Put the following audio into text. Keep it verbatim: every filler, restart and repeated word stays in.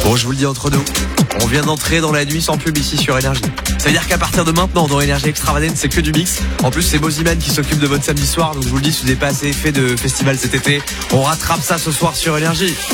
Bon, je vous le dis entre nous, on vient d'entrer dans la nuit sans pub ici sur Énergie. Ça veut dire qu'à partir de maintenant, dans Énergie Extravagance, c'est que du mix. En plus, c'est Moziman qui s'occupe de votre samedi soir, donc je vous le dis, si vous n'avez pas assez fait de festival cet été, on rattrape ça ce soir sur Énergie.